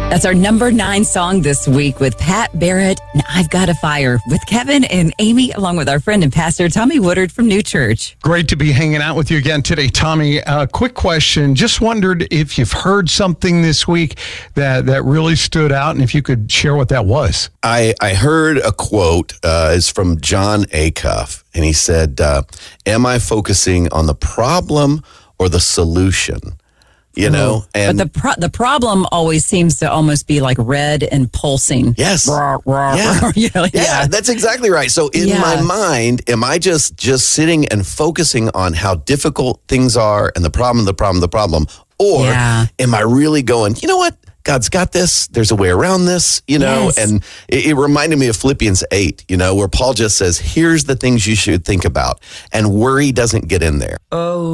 That's our number 9 song this week with Pat Barrett and I've Got a Fire with Kevin and Amy, along with our friend and pastor Tommy Woodard from New Church. Great to be hanging out with you again today, Tommy. Quick question. Just wondered if you've heard something this week that really stood out and if you could share what that was. I heard a quote is from John Acuff, and he said, am I focusing on the problem or the solution? You know, and but the problem always seems to almost be like red and pulsing. Yes. Yeah. That's exactly right. So in my mind, am I just sitting and focusing on how difficult things are and the problem? Or am I really going, you know what? God's got this. There's a way around this, you know, and it reminded me of Philippians 8, you know, where Paul just says, here's the things you should think about, and worry doesn't get in there. Oh.